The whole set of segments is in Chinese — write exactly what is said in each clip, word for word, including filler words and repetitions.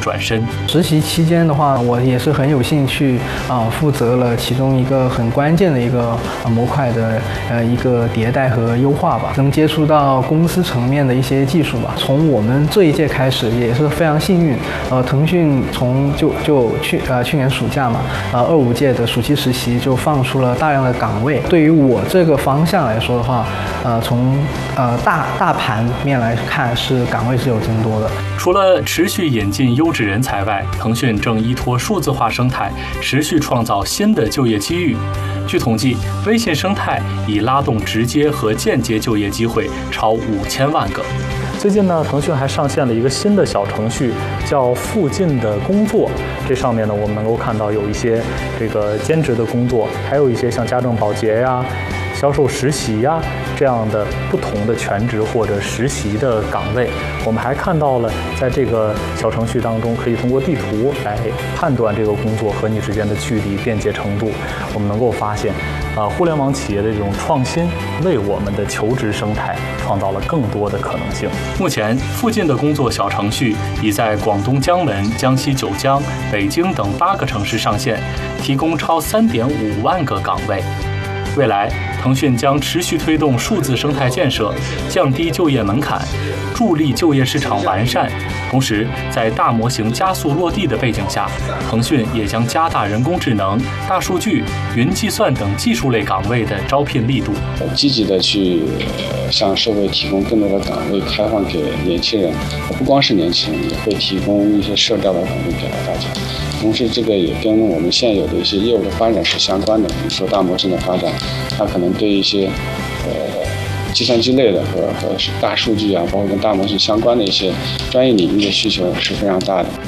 转身。 实习期间的话，我也是很有兴趣啊、呃，负责了其中一个很关键的一个、呃、模块的呃一个迭代和优化吧，能接触到公司层面的一些技术吧。从我们这一届开始也是非常幸运，呃，腾讯从就就去呃去年暑假嘛，呃二五届的暑期实习就放出了大量的岗位。对于我这个方向来说的话，呃，从呃大大盘面来看，是岗位是有增多的。 除了持续引进优质人才外，腾讯正依托数字化生态，持续创造新的就业机遇。据统计，微信生态已拉动直接和间接就业机会超五千万个。 最近呢，腾讯还上线了一个新的小程序，叫附近的工作。这上面呢，我们能够看到有一些这个兼职的工作，还有一些像家政保洁呀、销售实习呀这样的不同的全职或者实习的岗位。我们还看到了，在这个小程序当中，可以通过地图来判断这个工作和你之间的距离、便捷程度。我们能够发现，啊，互联网企业的这种创新，为我们的求职生态创造了更多的可能性。 目前，附近的工作小程序已在广东江门、江西九江、北京等八个城市上线，提供超三点五万个岗位。未来，腾讯将持续推动数字生态建设，降低就业门槛，助力就业市场完善。同时，在大模型加速落地的背景下，腾讯也将加大人工智能、大数据、云计算等技术类岗位的招聘力度， 积极的去向社会提供更多的岗位开放给年轻人，不光是年轻人，也会提供一些社调的岗位给到大家。同时，这个也跟我们现有的一些业务的发展是相关的。比如说大模型的发展，它可能对一些呃计算机类的和和大数据啊，包括跟大模型相关的一些专业领域的需求是非常大的。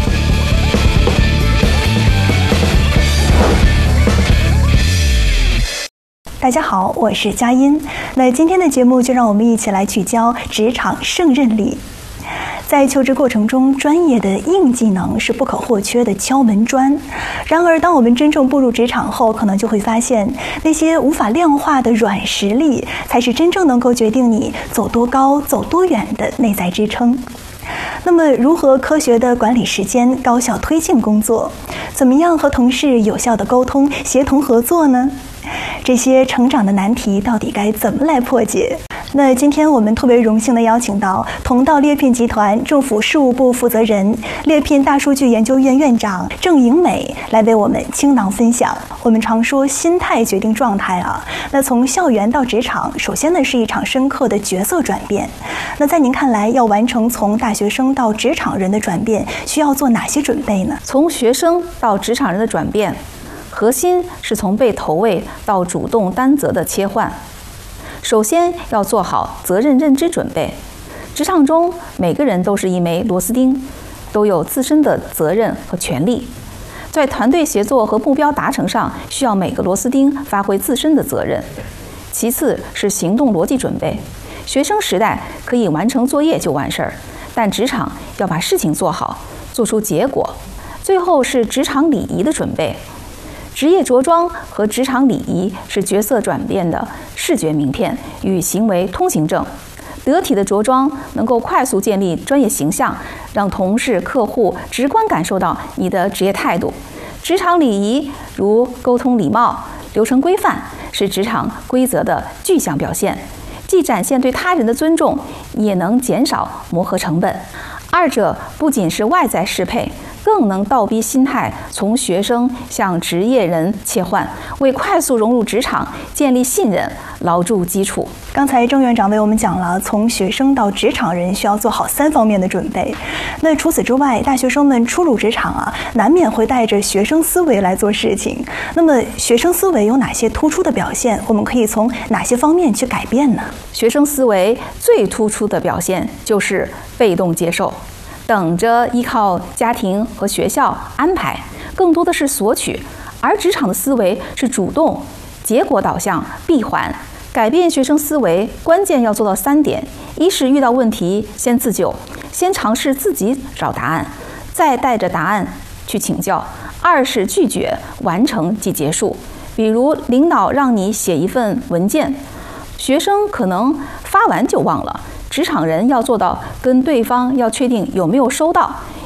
大家好，我是佳音。那今天的节目就让我们一起来聚焦职场胜任力。在求职过程中，专业的硬技能是不可或缺的敲门砖。然而，当我们真正步入职场后，可能就会发现，那些无法量化的软实力，才是真正能够决定你走多高、走多远的内在支撑。那么，如何科学地管理时间、高效推进工作？怎么样和同事有效地沟通、协同合作呢？这些成长的难题到底该怎么来破解？那今天我们特别荣幸地邀请到同道猎聘集团政府事务部负责人、猎聘大数据研究院院长郑颖美来为我们倾囊分享。我们常说心态决定状态啊，那从校园到职场，首先呢是一场深刻的角色转变。那在您看来，要完成从大学生到职场人的转变，需要做哪些准备呢？ 从学生到职场人的转变，核心是从被投喂到主动担责的切换。首先要做好责任认知准备。职场中每个人都是一枚螺丝钉，都有自身的责任和权利。在团队协作和目标达成上，需要每个螺丝钉发挥自身的责任。其次是行动逻辑准备。学生时代可以完成作业就完事儿，但职场要把事情做好，做出结果。最后是职场礼仪的准备。职业着装和职场礼仪是角色转变的视觉名片与行为通行证。得体的着装能够快速建立专业形象，让同事、客户直观感受到你的职业态度。职场礼仪如沟通礼貌、流程规范，是职场规则的具象表现，既展现对他人的尊重，也能减少磨合成本。二者不仅是外在适配，更能倒逼心态从学生向职业人切换，为快速融入职场建立信任牢筑基础。 刚才郑院长为我们讲了从学生到职场人需要做好三方面的准备。那除此之外，大学生们初入职场啊，难免会带着学生思维来做事情。那么学生思维有哪些突出的表现？我们可以从哪些方面去改变呢？ 学生思维最突出的表现就是被动接受，等着依靠家庭和学校安排，更多的是索取。而职场的思维是主动、结果导向、闭环。改变学生思维，关键要做到三点：一是遇到问题先自救，先尝试自己找答案，再带着答案去请教；二是拒绝，完成即结束。比如领导让你写一份文件，学生可能发完就忘了，职场人要做到跟对方要确定有没有收到，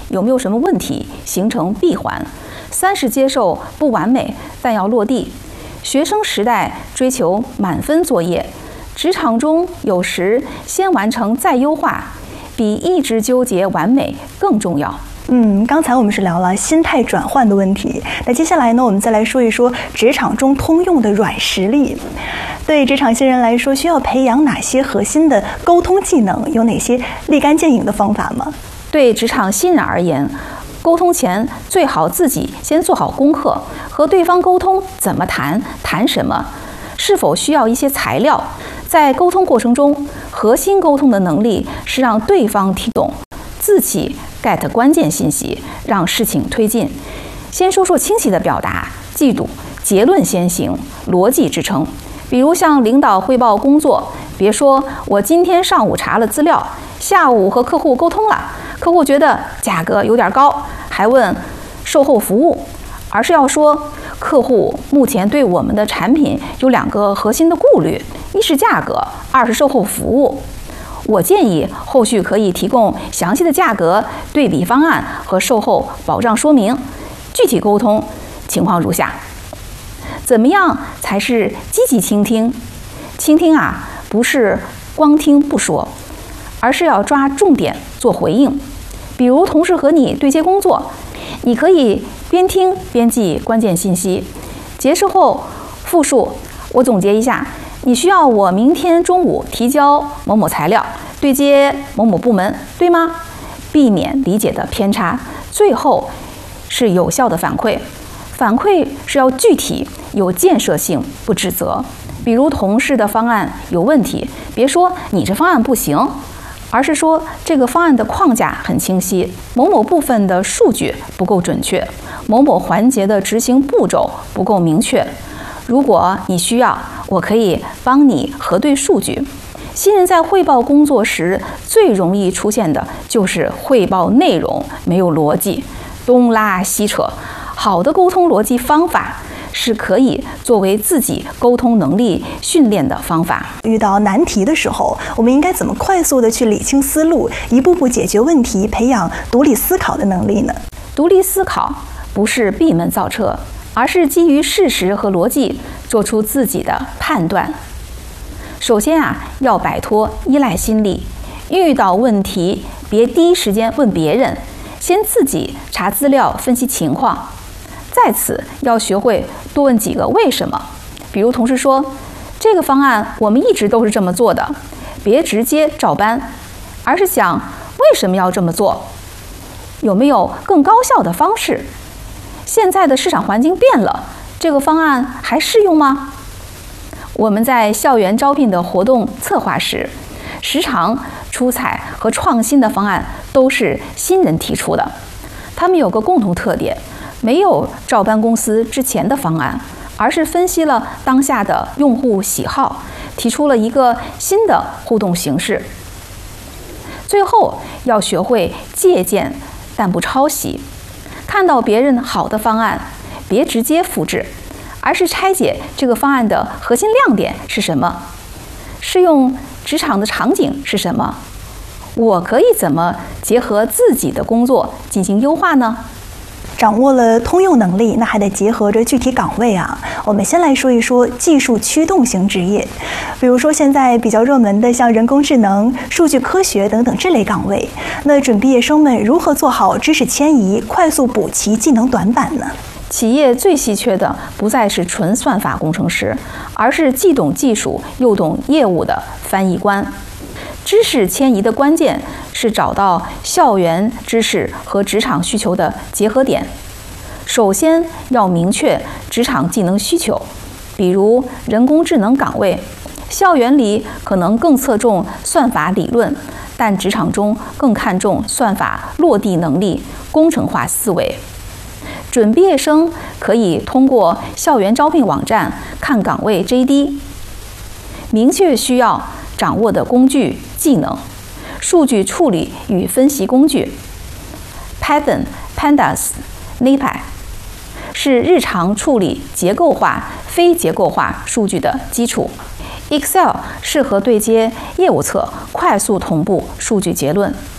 有没有什么问题，形成闭环；三是接受不完美但要落地。学生时代追求满分作业，职场中有时先完成再优化，比一直纠结完美更重要。 嗯，刚才我们是聊了心态转换的问题，那接下来呢，我们再来说一说职场中通用的软实力。对职场新人来说，需要培养哪些核心的沟通技能？有哪些立竿见影的方法吗？ 对职场新人而言，沟通前最好自己先做好功课，和对方沟通怎么谈，谈什么，是否需要一些材料。在沟通过程中，核心沟通的能力是让对方听懂，自己 get 关键信息，让事情推进。先说说清晰的表达，记住结论先行，逻辑支撑。比如向领导汇报工作，别说我今天上午查了资料，下午和客户沟通了，客户觉得价格有点高，还问售后服务，而是要说客户目前对我们的产品有两个核心的顾虑，一是价格，二是售后服务。我建议后续可以提供详细的价格对比方案和售后保障说明。具体沟通情况如下：怎么样才是积极倾听？倾听啊，不是光听不说，而是要抓重点做回应。比如同事和你对接工作，你可以边听边记关键信息，结束后复述。我总结一下，你需要我明天中午提交某某材料，对接某某部门，对吗？避免理解的偏差。最后是有效的反馈，反馈是要具体有建设性，不指责。比如同事的方案有问题，别说你这方案不行，而是说这个方案的框架很清晰，某某部分的数据不够准确，某某环节的执行步骤不够明确。如果你需要，我可以帮你核对数据。新人在汇报工作时，最容易出现的就是汇报内容没有逻辑，东拉西扯。好的沟通逻辑方法是可以作为自己沟通能力训练的方法。 遇到难题的时候，我们应该怎么快速的去理清思路，一步步解决问题，培养独立思考的能力呢？ 独立思考不是闭门造车，而是基于事实和逻辑做出自己的判断。首先啊，要摆脱依赖心理，遇到问题别第一时间问别人，先自己查资料分析情况。在此要学会多问几个为什么。比如同事说这个方案我们一直都是这么做的，别直接照搬，而是想为什么要这么做，有没有更高效的方式？现在的市场环境变了，这个方案还适用吗？我们在校园招聘的活动策划时，时常出彩和创新的方案都是新人提出的。他们有个共同特点，没有照搬公司之前的方案，而是分析了当下的用户喜好，提出了一个新的互动形式。最后要学会借鉴但不抄袭，看到别人好的方案，别直接复制，而是拆解这个方案的核心亮点是什么，适用职场的场景是什么，我可以怎么结合自己的工作进行优化呢？ 掌握了通用能力，那还得结合着具体岗位啊。我们先来说一说技术驱动型职业，比如说现在比较热门的像人工智能、数据科学等等这类岗位，那准毕业生们如何做好知识迁移，快速补齐技能短板呢？ 企业最稀缺的不再是纯算法工程师，而是既懂技术又懂业务的翻译官。知识迁移的关键是找到校园知识和职场需求的结合点。首先要明确职场技能需求，比如人工智能岗位，校园里可能更侧重算法理论，但职场中更看重算法落地能力、工程化思维。准毕业生可以通过校园招聘网站看岗位 J D， 明确需要掌握的工具技能，数据处理与分析工具 Python、Pandas、NumPy 是日常处理结构化、非结构化数据的基础。Excel 适合对接业务侧，快速同步数据结论。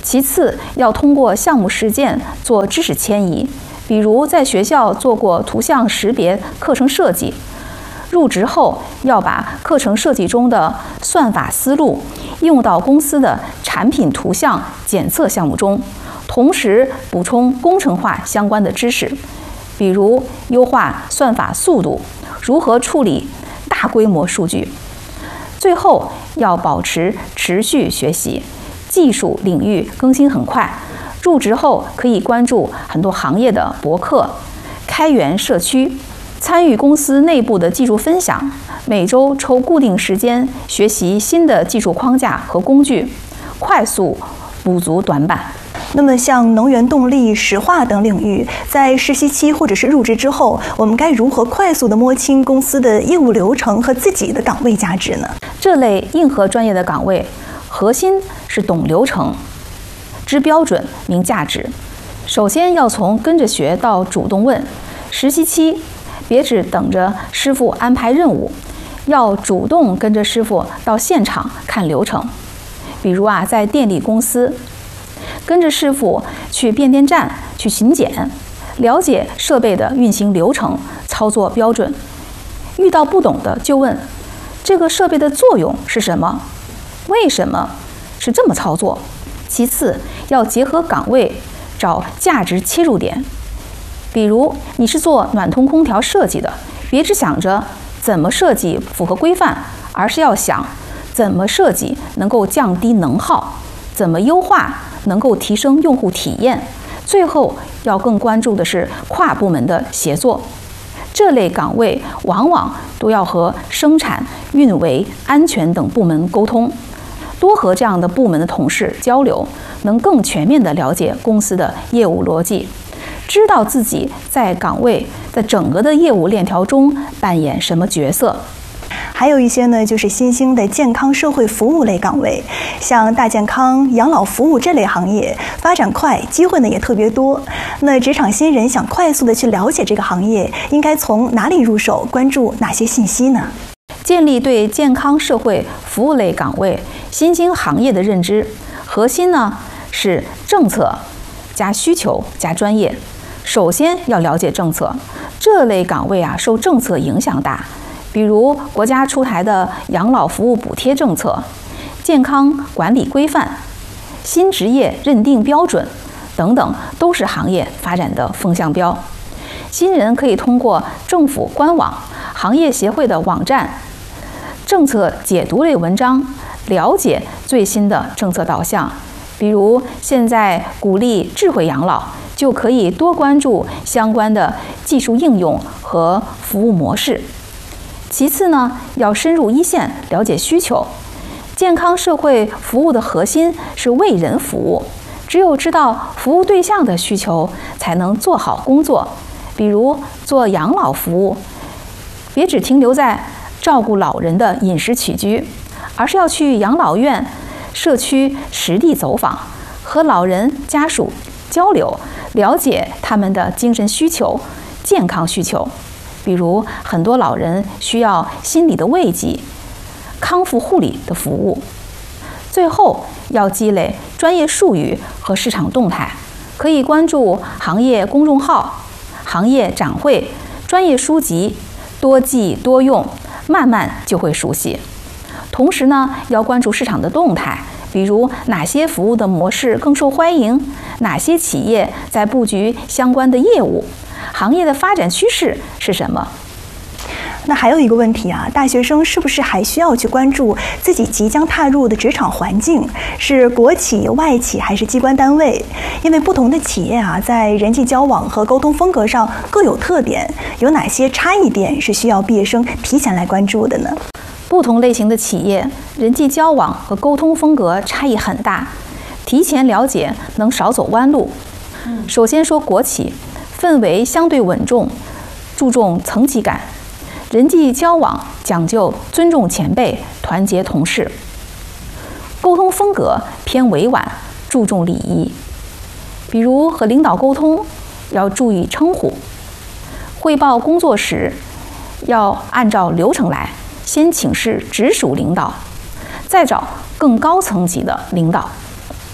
其次，要通过项目实践做知识迁移，比如在学校做过图像识别课程设计，入职后要把课程设计中的算法思路应用到公司的产品图像检测项目中，同时补充工程化相关的知识，比如优化算法速度，如何处理大规模数据。最后要保持持续学习，技术领域更新很快，入职后可以关注很多行业的博客，开源社区，参与公司内部的技术分享，每周抽固定时间学习新的技术框架和工具，快速补足短板。 那么像能源动力、石化等领域，在实习期或者是入职之后，我们该如何快速地摸清公司的业务流程和自己的岗位价值呢？ 这类硬核专业的岗位，核心是懂流程、知标准、明价值。首先要从跟着学到主动问。实习期别只等着师傅安排任务，要主动跟着师傅到现场看流程。比如啊，在电力公司，跟着师傅去变电站去巡检，了解设备的运行流程、操作标准。遇到不懂的就问，这个设备的作用是什么？为什么是这么操作？其次，要结合岗位找价值切入点。比如你是做暖通空调设计的，别只想着怎么设计符合规范，而是要想怎么设计能够降低能耗，怎么优化能够提升用户体验。最后要更关注的是跨部门的协作。这类岗位往往都要和生产、运维、安全等部门沟通，多和这样的部门的同事交流，能更全面地了解公司的业务逻辑，知道自己在岗位在整个的业务链条中扮演什么角色。 还有一些呢，就是新兴的健康社会服务类岗位，像大健康、养老服务这类行业，发展快，机会呢也特别多。那职场新人想快速的去了解这个行业，应该从哪里入手？关注哪些信息呢？ 建立对健康社会服务类岗位、新兴行业的认知，核心呢是政策加需求加专业。首先要了解政策，这类岗位啊受政策影响大。比如国家出台的养老服务补贴政策、健康管理规范、新职业认定标准等等，都是行业发展的风向标。新人可以通过政府官网、行业协会的网站、政策解读类文章了解最新的政策导向。比如现在鼓励智慧养老，就可以多关注相关的技术应用和服务模式。其次呢，要深入一线了解需求。健康社会服务的核心是为人服务，只有知道服务对象的需求，才能做好工作。比如做养老服务，别只停留在照顾老人的饮食起居，而是要去养老院、社区实地走访，和老人家属交流，了解他们的精神需求、健康需求。比如很多老人需要心理的慰藉、康复护理的服务。最后要积累专业术语和市场动态，可以关注行业公众号、行业展会、专业书籍，多记多用，慢慢就会熟悉。同时呢，要关注市场的动态，比如哪些服务的模式更受欢迎，哪些企业在布局相关的业务，行业的发展趋势是什么？ 那还有一个问题啊，大学生是不是还需要去关注自己即将踏入的职场环境，是国企、外企还是机关单位？因为不同的企业啊，在人际交往和沟通风格上各有特点，有哪些差异点是需要毕业生提前来关注的呢？ 不同类型的企业人际交往和沟通风格差异很大，提前了解能少走弯路。首先说国企，氛围相对稳重，注重层级感，人际交往讲究尊重前辈、团结同事，沟通风格偏委婉，注重礼仪。比如和领导沟通要注意称呼，汇报工作时要按照流程来，先请示直属领导，再找更高层级的领导。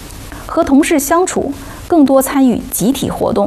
和同事相处，更多参与集体活动。